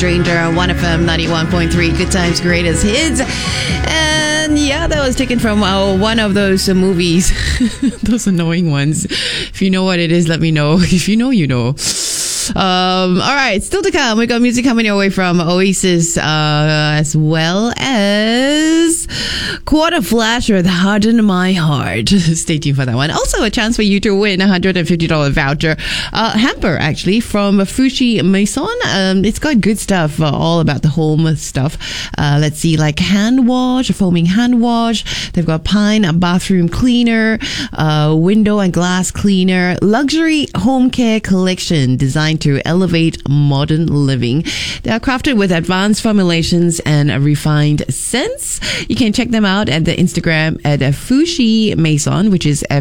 Stranger on 1FM 91.3. Good times, greatest hits. And yeah, that was taken from one of those movies. Those annoying ones. If you know what it is, let me know. If you know, you know. All right, still to come, we got music coming your way from Oasis, as well as Quarter Flash with Harden My Heart. Stay tuned for that one. Also, a chance for you to win a $150 voucher hamper, actually, from Fushi Maison. It's got good stuff, all about the home stuff. Let's see, like hand wash, foaming hand wash. They've got Pine bathroom cleaner, window and glass cleaner, luxury home care collection designed to elevate modern living. They are crafted with advanced formulations and refined scents. You can check them out at the Instagram at Fushi Maison, which is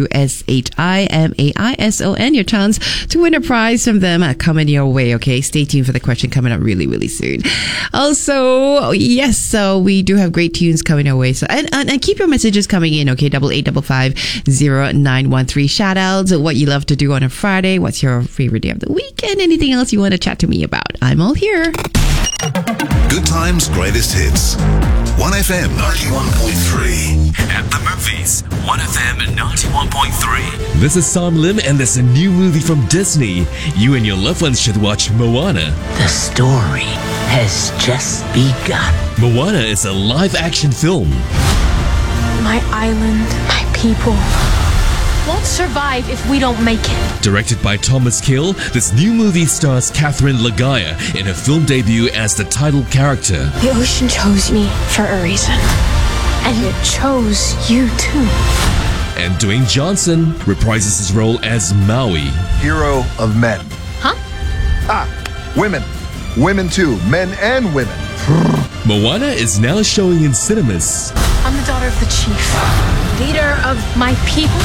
FUSHIMAISON. Your chance to win a prize from them coming your way. Okay, stay tuned for the question coming up really, really soon. Also, yes, so we do have great tunes coming our way. So and keep your messages coming in. Okay, 8855-0913. Shout outs, what you love to do on a Friday. What's your favorite day of the week? And anything else you want to chat to me about. I'm all here. Good times, greatest hits. 1FM 91.3. At the movies, 1FM 91.3. This is Sam Lim, and there's a new movie from Disney. You and your loved ones should watch Moana. The story has just begun. Moana is a live-action film. My island, my people won't survive if we don't make it. Directed by Thomas Kill, this new movie stars Catherine Lagaya in her film debut as the title character. The ocean chose me for a reason. And it chose you too. And Dwayne Johnson reprises his role as Maui. Hero of men. Huh? Women. Women too. Men and women. Moana is now showing in cinemas. I'm the daughter of the chief. Leader of my people.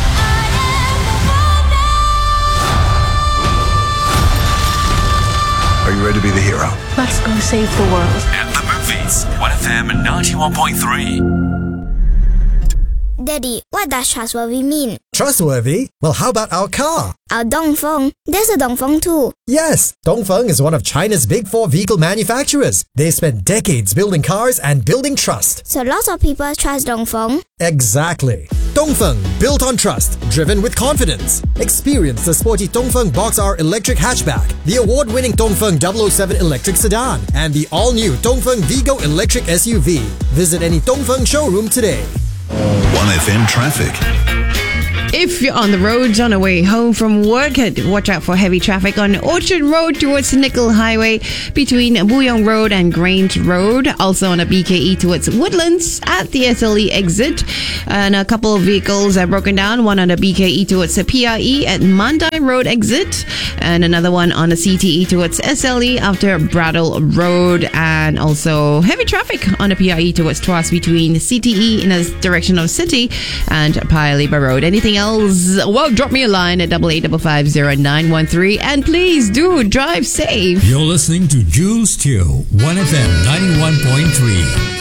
Are you ready to be the hero? Let's go save the world. At the movies, 1FM 91.3. Daddy, what does trustworthy mean? Trustworthy? Well, how about our car? Our Dongfeng. There's a Dongfeng too. Yes, Dongfeng is one of China's big four vehicle manufacturers. They spent decades building cars and building trust. So lots of people trust Dongfeng. Exactly. Dongfeng, built on trust, driven with confidence. Experience the sporty Dongfeng Box R electric hatchback, the award-winning Dongfeng 007 electric sedan, and the all-new Dongfeng Vigo electric SUV. Visit any Dongfeng showroom today. 1FM traffic. If you're on the roads on the way home from work, watch out for heavy traffic on Orchard Road towards Nickel Highway between Buyong Road and Grange Road. Also on the BKE towards Woodlands at the SLE exit. And a couple of vehicles are broken down. One on the BKE towards the PRE at Mandai Road exit. And another one on the CTE towards SLE after Brattle Road. And also heavy traffic on the PRE towards Tuas between CTE in the direction of City and Paya Lebar Road. Anything else? Well, drop me a line at 8855-0913 and please do drive safe. You're listening to Jules Teo, 1FM 91.3.